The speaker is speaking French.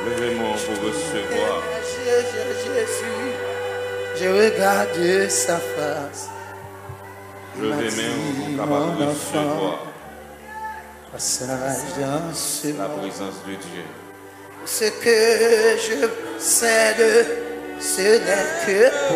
Levez-moi pour recevoir. Jésus, je regarde sa face. Levez-moi pour capable recevoir passage dans ce la monde. présence de Dieu. Ce que je sais de ce n'est que